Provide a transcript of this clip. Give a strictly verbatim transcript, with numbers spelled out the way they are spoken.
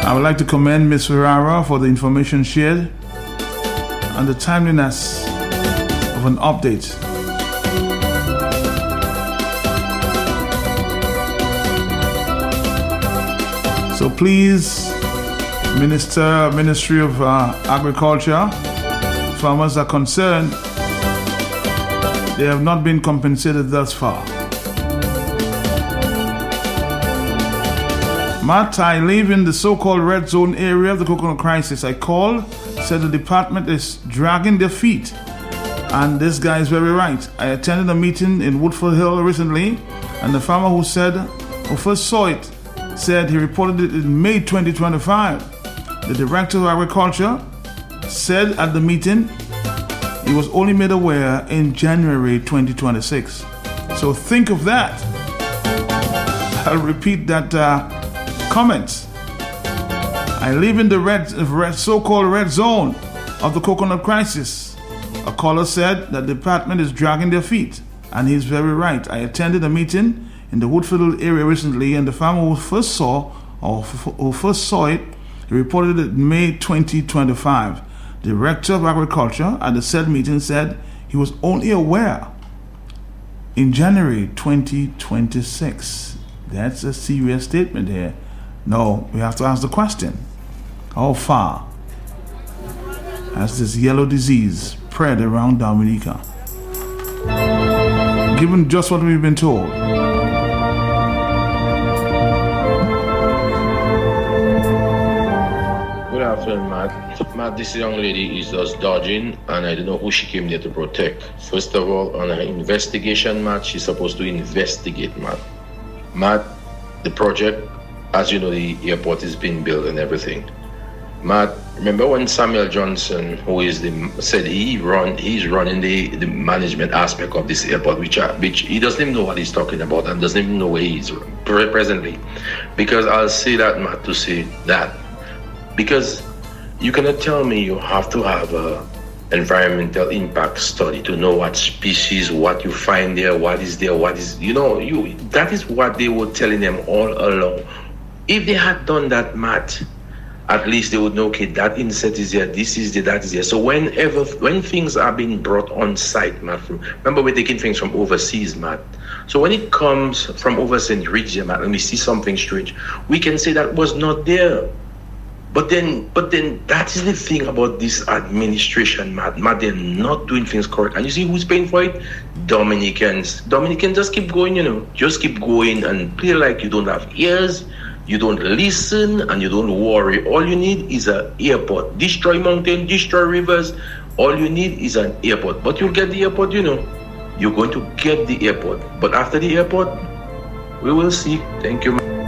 I would like to commend Miz Ferrara for the information shared and the timeliness of an update. So please, Minister, Ministry of uh, Agriculture, farmers are concerned. They have not been compensated thus far. Matt, I live in the so-called red zone area of the coconut crisis. I called, said the department is dragging their feet. And this guy is very right. I attended a meeting in Woodford Hill recently, and the farmer who said, who first saw it, said he reported it in May twenty twenty-five. The Director of Agriculture said at the meeting he was only made aware in January twenty twenty-six. So think of that. I'll repeat that uh, comment. I live in the red, red, so-called red zone of the coconut crisis. A caller said that the department is dragging their feet, and he's very right. I attended a meeting in the Woodfield area recently, and the farmer who first saw or who first saw it, he reported it in May twenty twenty-five. The Director of Agriculture at the said meeting said he was only aware in January twenty twenty-six. That's a serious statement here. No, we have to ask the question: how far has this yellow disease spread around Dominica? Given just what we've been told. Good afternoon, Matt. Matt, this young lady is just dodging, and I don't know who she came there to protect. First of all, on her investigation, Matt, she's supposed to investigate, Matt. Matt, the project, as you know, the airport is being built and everything. Matt, remember when Samuel Johnson, who is the said he run, he's running the, the management aspect of this airport, which are, which he doesn't even know what he's talking about and doesn't even know where he is presently. Because I'll say that, Matt, to say that. Because you cannot tell me you have to have a environmental impact study to know what species, what you find there, what is there, what is, you know, you that is what they were telling them all along. If they had done that, Matt, at least they would know, okay, that insect is there, this is there, that is there. So whenever, when things are being brought on site, Matt, from, remember we're taking things from overseas, Matt. So when it comes from overseas region, Matt, and we see something strange, we can say that was not there. But then, but then that is the thing about this administration, Matt. Matt, they're not doing things correct. And you see who's paying for it? Dominicans. Dominicans just keep going, you know, just keep going and play like you don't have ears, you don't listen, and you don't worry. All you need is an airport. Destroy mountains, destroy rivers. All you need is an airport. But you'll get the airport, you know. You're going to get the airport. But after the airport, we will see. Thank you, man.